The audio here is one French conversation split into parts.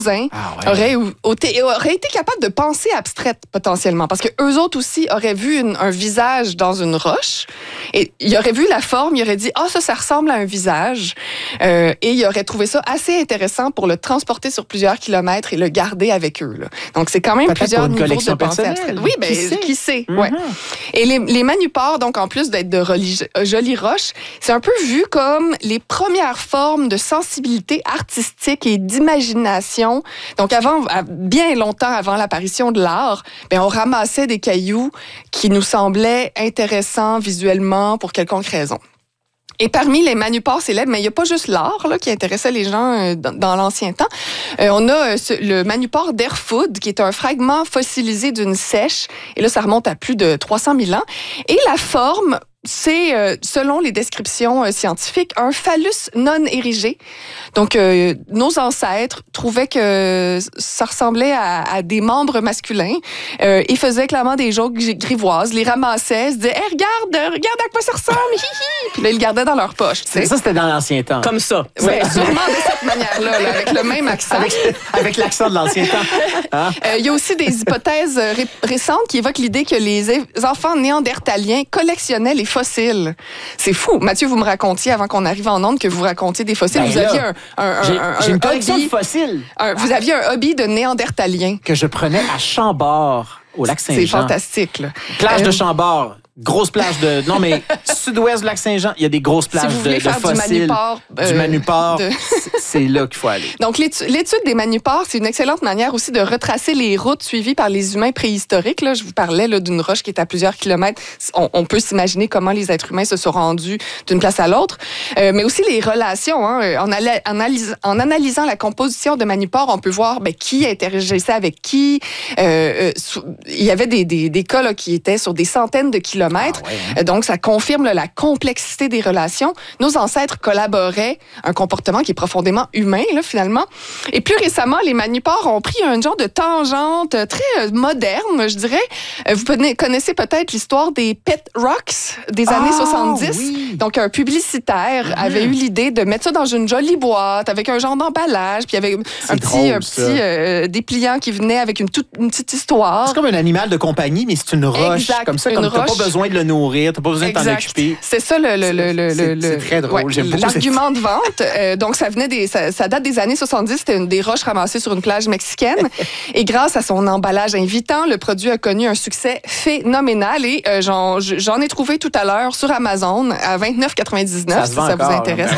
auraient été capables de pensée abstraite potentiellement, parce que eux autres aussi auraient vu un visage dans une roche et ils auraient vu la forme, ils auraient dit ça ressemble à un visage et ils auraient trouvé ça assez intéressant pour le transporter sur plusieurs kilomètres et le garder avec eux. Là. Donc c'est quand même peut-être plusieurs pour une niveaux de pensée abstraite. Oui, qui sait. Ouais. Et les manupores, donc en plus d'être de jolies roches, c'est un peu vu comme les premières formes de sensibilité artistique et d'imagination. Donc bien longtemps avant l'apparition de l'art, on ramassait des cailloux qui nous semblaient intéressants visuellement pour quelconque raison. Et parmi les manupores célèbres, mais il n'y a pas juste l'art qui intéressait les gens dans l'ancien temps. On a le manupore d'Erfoud, qui est un fragment fossilisé d'une seiche. Et là, ça remonte à plus de 300 000 ans. Et la forme, c'est, selon les descriptions scientifiques, un phallus non érigé. Donc, nos ancêtres trouvaient que ça ressemblait à des membres masculins. Ils faisaient clairement des jokes grivoises, les ramassaient, se disaient hey, regarde à quoi ça ressemble, hihi! Puis là, ils le gardaient dans leur poche. Ça, c'était dans l'ancien temps. Comme ça. Oui, sûrement de cette manière-là, avec le même accent. Avec l'accent de l'ancien temps. Hein? Il y a aussi des hypothèses récentes qui évoquent l'idée que les enfants néandertaliens collectionnaient les fossiles. C'est fou. Mathieu, vous me racontiez avant qu'on arrive en onde que vous racontiez des fossiles. Vous aviez j'ai une collection de fossiles. Vous aviez un hobby de néandertalien. Que je prenais à Chambord, au lac Saint-Jean. C'est fantastique. Là. Plage de Chambord. Grosse plage de... Non, mais sud-ouest du lac Saint-Jean, il y a des grosses plages de fossiles. Du manupore, c'est là qu'il faut aller. Donc, l'étude des manupores, c'est une excellente manière aussi de retracer les routes suivies par les humains préhistoriques. Là, je vous parlais d'une roche qui est à plusieurs kilomètres. On peut s'imaginer comment les êtres humains se sont rendus d'une place à l'autre. Mais aussi les relations. En analysant la composition de manupores, on peut voir qui interagissait avec qui. Il y avait des cas là, qui étaient sur des centaines de kilomètres. Donc, ça confirme la complexité des relations. Nos ancêtres collaboraient, un comportement qui est profondément humain, là, finalement. Et plus récemment, les manupores ont pris un genre de tangente très moderne, je dirais. Vous connaissez peut-être l'histoire des Pet Rocks des années 70. Oui. Donc, un publicitaire avait eu l'idée de mettre ça dans une jolie boîte avec un genre d'emballage, puis il y avait un petit dépliant qui venait avec une petite histoire. C'est comme un animal de compagnie, mais c'est une roche. Exact, comme ça, comme t'as pas besoin de le nourrir, t'as pas besoin de t'en occuper. C'est ça c'est très drôle. J'aime beaucoup l'argument de vente. Donc, ça date des années 70. C'était des roches ramassées sur une plage mexicaine. Et grâce à son emballage invitant, le produit a connu un succès phénoménal. Et j'en ai trouvé tout à l'heure sur Amazon à 29,99 si ça vous intéresse.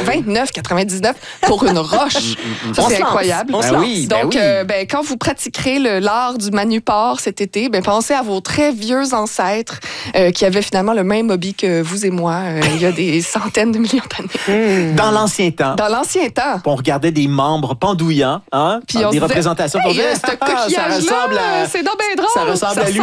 29,99 pour une roche. Ça, c'est incroyable. Donc, quand vous pratiquerez l'art du manupore cet été, pensez à vos très vieux ancêtres qui avaient finalement le même hobby que vous et moi il y a des centaines de millions d'années. Dans l'ancien temps. Dans l'ancien temps. On regardait des membres pendouillants, puis des représentations pour dire ce coquillage-là, c'est donc bien drôle. Ça ressemble à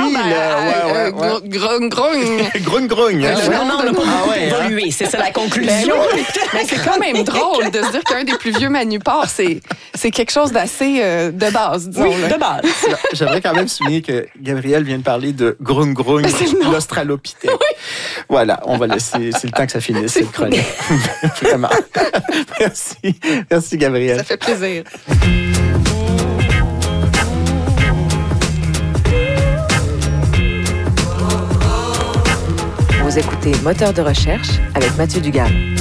lui. Grung-grung. On n'a pas évolué, c'est ça la conclusion. Mais c'est quand même drôle de se dire qu'un des plus vieux manupores, c'est quelque chose d'assez de base, disons. Oui, de base. J'aimerais quand même souligner que Gabrielle vient de parler de grung-grung, l'australopithèque. Oui. Voilà, on va laisser, c'est le temps que ça finisse, cette chronique. Vraiment. Merci Gabrielle. Ça fait plaisir. Vous écoutez Moteur de recherche avec Mathieu Dugal.